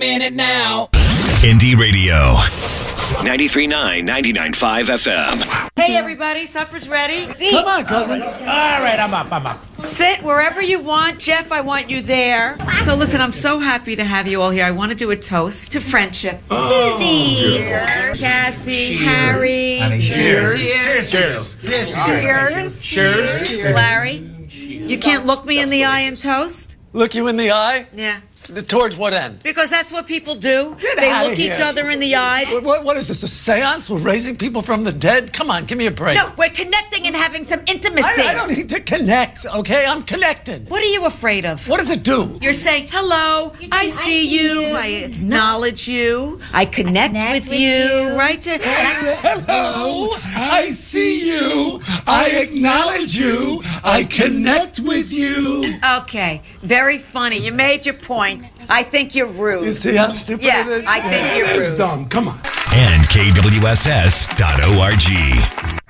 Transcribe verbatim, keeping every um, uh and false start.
minute now. Indie Radio. ninety-three point nine, ninety-nine point five F M. Hey, everybody, supper's ready. See? Come on, cousin. All right, I'm up, I'm up. Sit wherever you want. Jeff, I want you there. So listen, I'm so happy to have you all here. I want to do a toast to friendship. Oh, Susie. Cassie, Harry. Cheers. Cheers. Cheers. Cheers. Cheers. Larry, you can't look me in the eye and toast? Look you in the eye? Yeah. Towards what end? Because that's what people do. Get they outta look each here. other in the eye. What, what, what is this, a seance? We're raising people from the dead? Come on, give me a break. No, we're connecting and having some intimacy. I, I don't need to connect, okay? I'm connected. What are you afraid of? What does it do? You're saying, hello, You're saying, I see you, I acknowledge you, I connect, connect with, with you, you. right? To, Hello, I see you, I acknowledge you, I connect with you. okay, very funny. You made your point. I think you're rude. You see how stupid Yeah, it is? I think you're It's rude. dumb. Come on. And K W S S dot org.